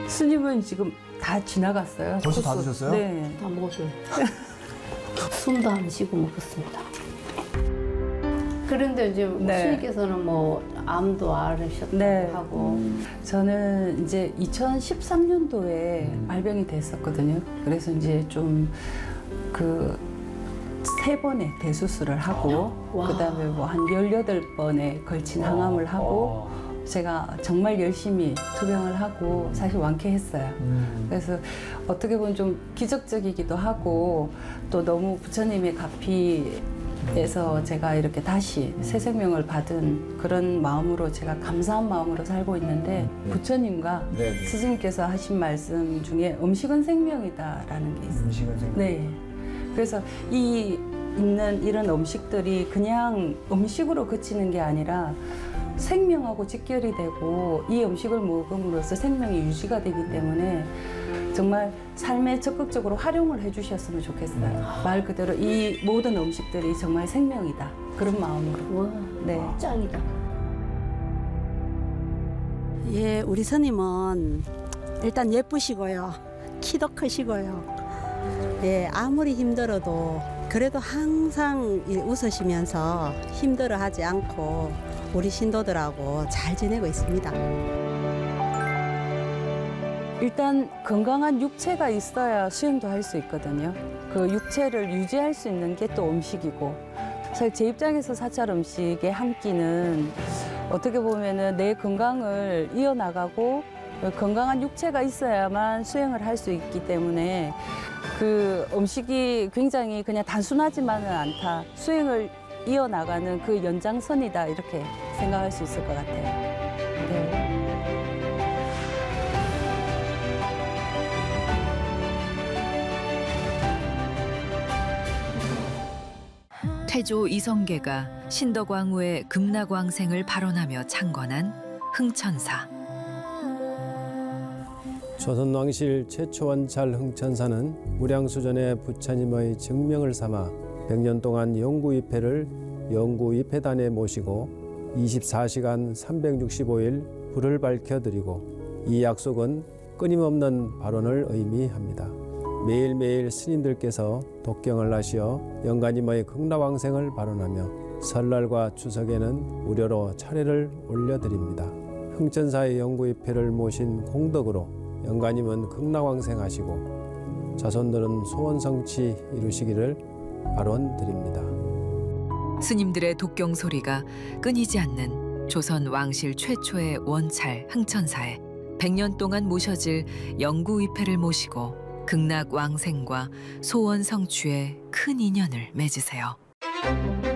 스님은 지금 다 지나갔어요. 벌써 다 드셨어요? 네. 다 먹었어요. 숨도 안 쉬고 먹었습니다. 그런데 이제 네. 스님께서는 뭐 암도 앓으셨다고 네. 하고 저는 이제 2013년도에 발병이 됐었거든요. 그래서 이제 좀 그 3번의 대수술을 하고 와. 그다음에 뭐 한 18번에 걸친 항암을 하고 제가 정말 열심히 투병을 하고 사실 완쾌했어요. 그래서 어떻게 보면 좀 기적적이기도 하고 또 너무 부처님의 가피에서 제가 이렇게 다시 새 생명을 받은 그런 마음으로 제가 감사한 마음으로 살고 있는데 부처님과 네, 네. 스승님께서 하신 말씀 중에 음식은 생명이다라는 게 있어요. 음식은 생각. 네. 그래서 있는 이런 음식들이 그냥 음식으로 그치는 게 아니라 생명하고 직결이 되고 이 음식을 먹음으로써 생명이 유지가 되기 때문에 정말 삶에 적극적으로 활용을 해주셨으면 좋겠어요. 말 그대로 이 모든 음식들이 정말 생명이다. 그런 마음으로. 와 네. 짱이다. 예, 우리 스님은 일단 예쁘시고요. 키도 크시고요. 예, 아무리 힘들어도 그래도 항상 웃으시면서 힘들어하지 않고 우리 신도들하고 잘 지내고 있습니다. 일단 건강한 육체가 있어야 수행도 할 수 있거든요. 그 육체를 유지할 수 있는 게 또 음식이고 사실 제 입장에서 사찰 음식의 한 끼는 어떻게 보면은 내 건강을 이어나가고 건강한 육체가 있어야만 수행을 할 수 있기 때문에 그 음식이 굉장히 그냥 단순하지만은 않다. 수행을 이어나가는 그 연장선이다 이렇게 생각할 수 있을 것 같아요. 네. 태조 이성계가 신덕왕후의 극락왕생을 발언하며 창건한 흥천사. 조선왕실 최초원찰 흥천사는 무량수전의 부처님의 증명을 삼아 100년 동안 영구위패를 영구위패단에 모시고 24시간 365일 불을 밝혀드리고 이 약속은 끊임없는 발언을 의미합니다. 매일매일 스님들께서 독경을 하시어 영가님의 극락왕생을 발언하며 설날과 추석에는 무료로 차례를 올려드립니다. 흥천사의 영구위패를 모신 공덕으로 영가님은 극락왕생하시고 자손들은 소원성취 이루시기를 발언드립니다. 스님들의 독경 소리가 끊이지 않는 조선 왕실 최초의 원찰 흥천사에 100년 동안 모셔질 영구위패를 모시고 극락왕생과 소원 성취에 큰 인연을 맺으세요.